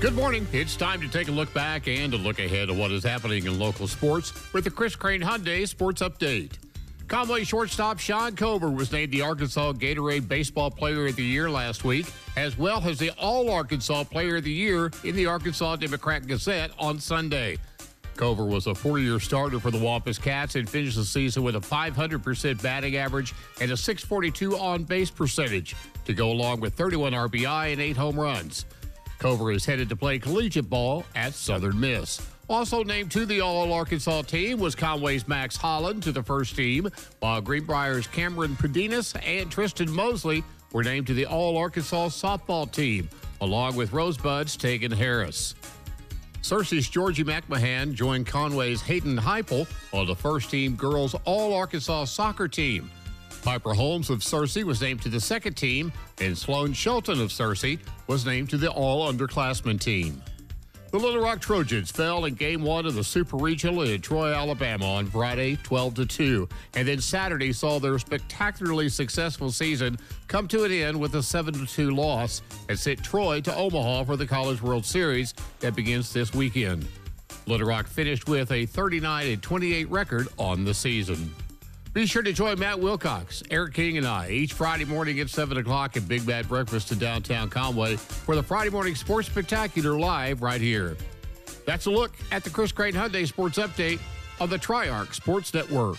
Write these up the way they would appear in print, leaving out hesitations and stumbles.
Good morning. It's time to take a look back and a look ahead of what is happening in local sports with the Chris Crane Hyundai Sports Update. Conway shortstop Sean Cover was named the Arkansas Gatorade Baseball Player of the Year last week, as well as the All-Arkansas Player of the Year in the Arkansas Democrat-Gazette on Sunday. Cover was a 4-year starter for the Wampus Cats and finished the season with a .500 batting average and a .642 on-base percentage to go along with 31 RBI and 8 home runs. Cover is headed to play collegiate ball at Southern Miss. Also named to the All-Arkansas team was Conway's Max Holland to the first team, while Greenbrier's Cameron Pedinas and Tristan Mosley were named to the All-Arkansas softball team, along with Rosebud's Tegan Harris. Searcy's Georgie McMahon joined Conway's Hayden Heupel on the first-team girls All-Arkansas soccer team. Piper Holmes of Searcy was named to the second team, and Sloan Shelton of Searcy was named to the All-Underclassmen team. The Little Rock Trojans fell in Game 1 of the Super Regional in Troy, Alabama on Friday, 12-2, and then Saturday saw their spectacularly successful season come to an end with a 7-2 loss and sent Troy to Omaha for the College World Series that begins this weekend. Little Rock finished with a 39-28 record on the season. Be sure to join Matt Wilcox, Eric King, and I each Friday morning at 7 o'clock at Big Bad Breakfast in downtown Conway for the Friday Morning Sports Spectacular live right here. That's a look at the Chris Crane Hyundai Sports Update on the Triarch Sports Network.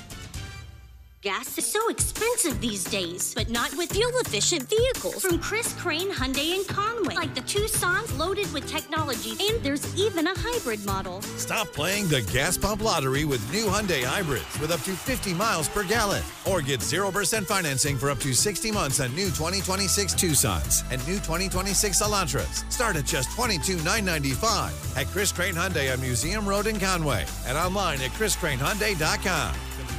Gas is so expensive these days, but not with fuel-efficient vehicles from Chris Crane Hyundai in Conway, like the Tucson's loaded with technology, and there's even a hybrid model. Stop playing the gas pump lottery with new Hyundai hybrids with up to 50 miles per gallon, or get 0% financing for up to 60 months on new 2026 Tucsons and new 2026 Elantras. Start at just $22,995 at Chris Crane Hyundai on Museum Road in Conway and online at chriscranehyundai.com.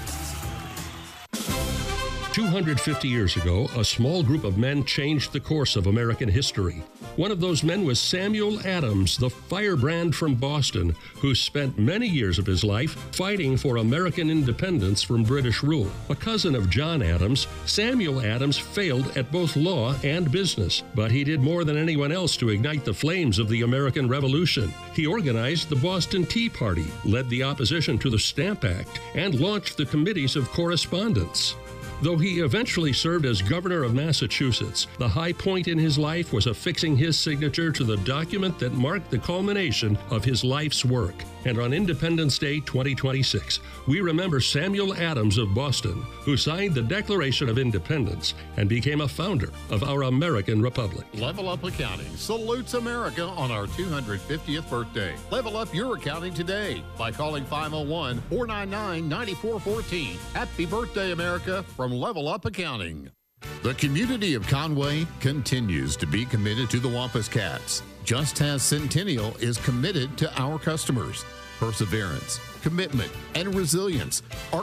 250 years ago, a small group of men changed the course of American history. One of those men was Samuel Adams, the firebrand from Boston, who spent many years of his life fighting for American independence from British rule. A cousin of John Adams, Samuel Adams failed at both law and business, but he did more than anyone else to ignite the flames of the American Revolution. He organized the Boston Tea Party, led the opposition to the Stamp Act, and launched the Committees of Correspondence. Though he eventually served as governor of Massachusetts, the high point in his life was affixing his signature to the document that marked the culmination of his life's work. And on Independence Day 2026, we remember Samuel Adams of Boston, who signed the Declaration of Independence and became a founder of our American Republic. Level Up Accounting salutes America on our 250th birthday. Level up your accounting today by calling 501-499-9414. Happy birthday, America, from Level Up Accounting. The community of Conway continues to be committed to the Wampus Cats, just as Centennial is committed to our customers. Perseverance, commitment, and resilience are